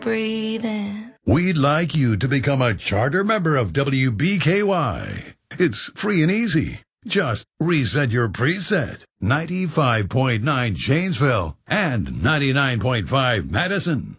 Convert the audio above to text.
breathing. We'd like you to become a charter member of WBKY. It's free and easy. Just reset your preset. 95.9 Janesville and 99.5 Madison.